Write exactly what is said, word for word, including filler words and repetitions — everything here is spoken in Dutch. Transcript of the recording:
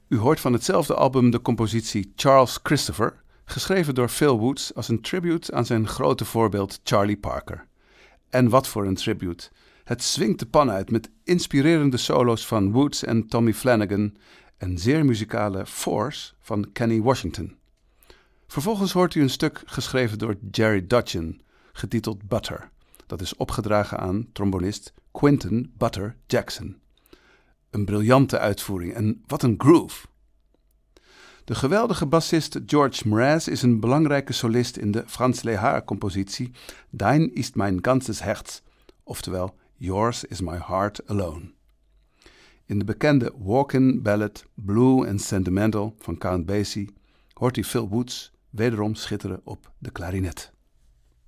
U hoort van hetzelfde album de compositie Charles Christopher, geschreven door Phil Woods als een tribute aan zijn grote voorbeeld Charlie Parker. En wat voor een tribute. Het swingt de pan uit met inspirerende solo's van Woods en Tommy Flanagan en zeer muzikale Force van Kenny Washington. Vervolgens hoort u een stuk geschreven door Jerry Dutchen, getiteld Butter. Dat is opgedragen aan trombonist Quinton Butter Jackson. Een briljante uitvoering en wat een groove. De geweldige bassist George Mraz is een belangrijke solist in de Franz Lehár-compositie Dein ist mein ganzes Herz, oftewel Yours is my heart alone. In de bekende walk-in ballad Blue and Sentimental van Count Basie hoort u Phil Woods wederom schitteren op de klarinet.